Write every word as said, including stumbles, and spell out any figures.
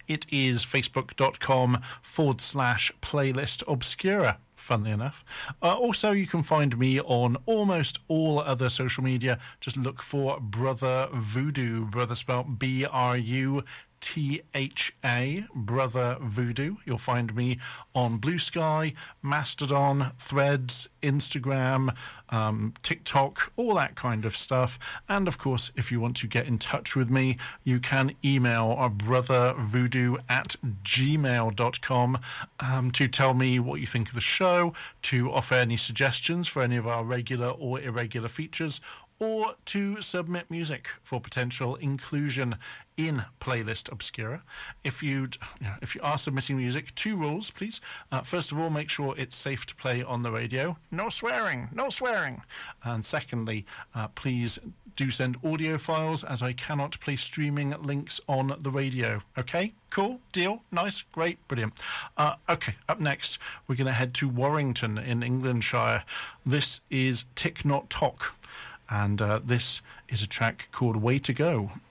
it is facebook.com forward slash playlist obscura. Funnily enough. Uh, also, you can find me on almost all other social media. Just look for Brother Voodoo. Brother spelled B R U T H A, Brother Voodoo. You'll find me on Blue Sky, Mastodon, Threads, Instagram, um, TikTok, all that kind of stuff. And of course, if you want to get in touch with me, you can email brothervoodoo at gmail dot com um, to tell me what you think of the show, to offer any suggestions for any of our regular or irregular features, or to submit music for potential inclusion in Playlist Obscura. If you'd, you know, if you are submitting music, two rules, please. Uh, first of all, make sure it's safe to play on the radio. No swearing, no swearing. And secondly, uh, please do send audio files, as I cannot play streaming links on the radio. Okay? Cool? Deal? Nice? Great? Brilliant. Uh, okay, up next, we're going to head to Warrington in Englandshire. This is Tick Not Tock. And uh, this is a track called Way to Go.